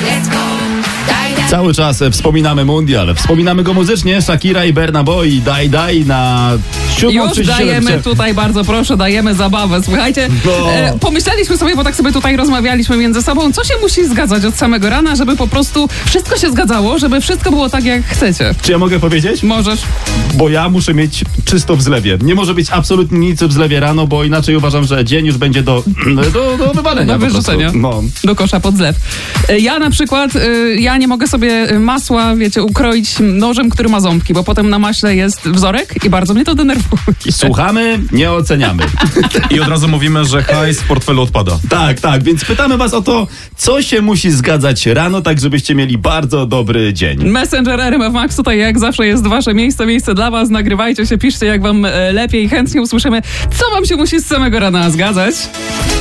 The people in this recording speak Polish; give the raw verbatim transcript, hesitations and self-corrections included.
Cały czas wspominamy mundial, wspominamy go muzycznie, Shakira i Burna Boy, daj daj na siódmą Już dajemy tutaj, bardzo proszę, dajemy zabawę. Słuchajcie, no. e, pomyśleliśmy sobie, bo tak sobie tutaj rozmawialiśmy między sobą, co się musi zgadzać od samego rana, żeby po prostu wszystko się zgadzało, żeby wszystko było tak, jak chcecie. Czy ja mogę powiedzieć? Możesz. Bo ja muszę mieć czysto w zlewie. Nie może być absolutnie nic w zlewie rano, bo inaczej uważam, że dzień już będzie do, do, do wywalenia. Do wyrzucenia. No. Do kosza pod zlew. E, Ja na przykład, e, ja nie mogę sobie masła, wiecie, ukroić nożem, który ma ząbki, bo potem na maśle jest wzorek i bardzo mnie to denerwuje. Słuchamy, nie oceniamy. I od razu mówimy, że hajs z portfelu odpada. Tak, tak, więc pytamy was o to, co się musi zgadzać rano, tak żebyście mieli bardzo dobry dzień. Messenger R M F Max tutaj jak zawsze jest wasze miejsce, miejsce dla was. Nagrywajcie się, piszcie jak wam e, lepiej, chętnie usłyszymy, co wam się musi z samego rana zgadzać.